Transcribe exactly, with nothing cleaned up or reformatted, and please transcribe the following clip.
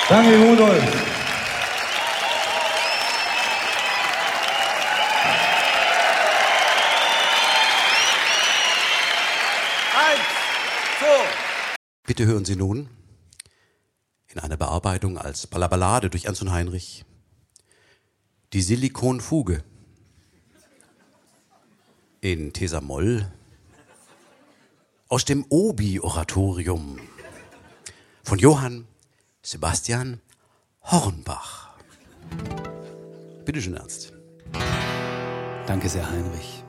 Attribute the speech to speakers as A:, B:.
A: Danke, Rudolf.
B: Bitte hören Sie nun in einer Bearbeitung als Ballaballade durch Ernst und Heinrich die Silikonfuge in Tesamol aus dem Obi-Oratorium von Johann Sebastian Hornbach. Bitte schön, Ernst.
C: Danke sehr, Heinrich.